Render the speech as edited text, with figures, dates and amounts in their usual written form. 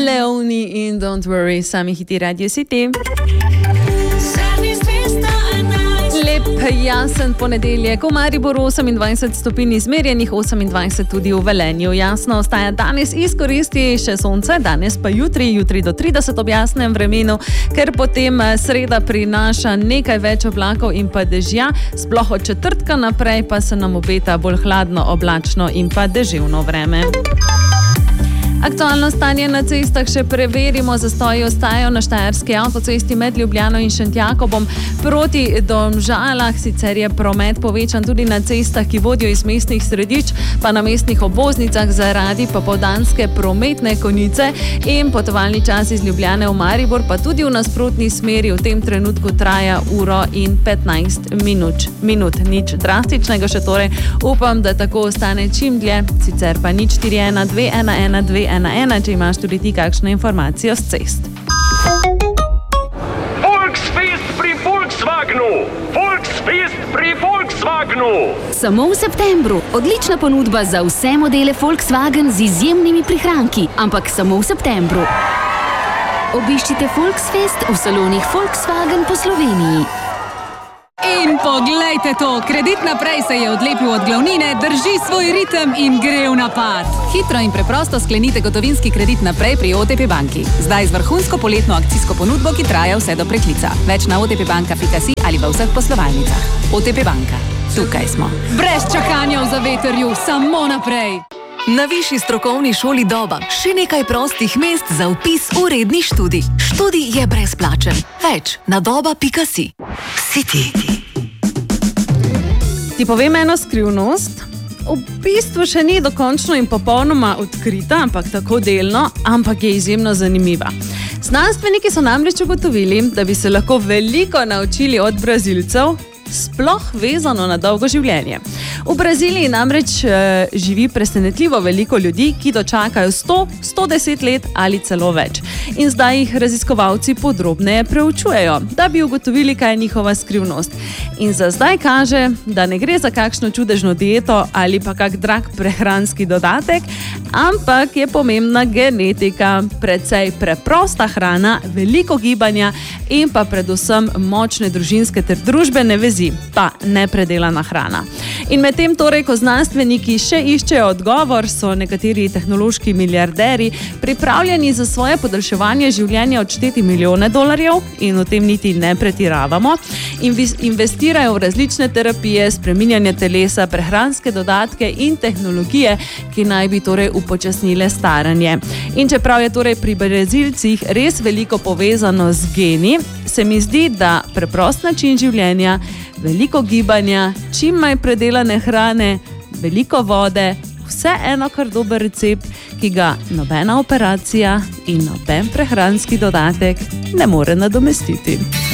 Leoni in Don't Worry, sami hiti Radio City. Lep, jasen ponedeljek, v Mariboru 28 stopinj izmerjenih, 28 tudi v Velenju. Jasno ostaja danes izkoristi še sonce, danes pa jutri do 30 ob jasnem vremenu, ker potem sreda prinaša nekaj več oblakov in pa dežja, sploh od četrtka naprej pa se nam obeta bolj hladno, oblačno in pa deževno vreme. Aktualno stanje na cestah še preverimo. Zastoji ostajajo na štajerski avtocesti med Ljubljano in Šentjakobom proti Domžalah. Sicer je promet povečan tudi na cestah, ki vodijo iz mestnih središč, pa na mestnih obvoznicah zaradi popoldanske prometne konice in potovalni čas iz Ljubljane v Maribor, pa tudi v nasprotni smeri v tem trenutku traja 1 in 15 minut. Nič drastičnega še torej. Upam, da tako ostane čim dlje. Sicer pa 041 211 211, če imaš tudi ti kakšno informacijo z cest. Volksfest pri Volkswagenu! Volksfest pri Volkswagenu! Samo v septembru. Odlična ponudba za vse modele Volkswagen z izjemnimi prihranki, ampak samo v septembru. Obiščite Volksfest v salonih Volkswagen po Sloveniji. In poglejte to, Kredit Naprej se je odlepil od glavnine, drži svoj ritem in gre v napad. Hitro in preprosto sklenite gotovinski kredit naprej pri OTP banki. Zdaj z vrhunsko poletno akcijsko ponudbo, ki traja vse do preklica. Več na otpbanka.si ali v vseh poslovalnicah. OTP banka. Tukaj smo. Brez čakanja v zavetrju, samo naprej. Na Višji strokovni šoli Doba še nekaj prostih mest za vpis v redni študij. Študij je brezplačen. Več na doba.si. City. Ti povem eno skrivnost. V bistvu še ni dokončno in popolnoma odkrita, ampak tako delno, ampak je izjemno zanimiva. Znanstveniki so namreč ugotovili, da bi se lahko veliko naučili od Brazilcev, sploh vezano na dolgo življenje. V Braziliji namreč živi presenetljivo veliko ljudi, ki dočakajo 100-110 let ali celo več. In zdaj jih raziskovalci podrobneje preučujejo, da bi ugotovili, kaj je njihova skrivnost. In za zdaj kaže, da ne gre za kakšno čudežno dieto ali pa kak drag prehranski dodatek, ampak je pomembna genetika, precej preprosta hrana, veliko gibanja in pa predvsem močne družinske ter družbene vezi, pa nepredelana hrana. In medtem torej, ko znanstveniki še iščejo odgovor, so nekateri tehnološki milijarderji pripravljeni za svoje podaljševanje življenja odšteti $milijone in o tem niti ne pretiravamo. Investirajo v različne terapije, spreminjanje telesa, prehranske dodatke in tehnologije, ki naj bi torej upočasnile staranje. In čeprav je torej pri Brazilcih res veliko povezano z geni, se mi zdi, da preprost način življenja, veliko gibanja, čim manj predelane hrane, veliko vode, vse eno kar dober recept, ki ga nobena operacija in noben prehranski dodatek ne more nadomestiti.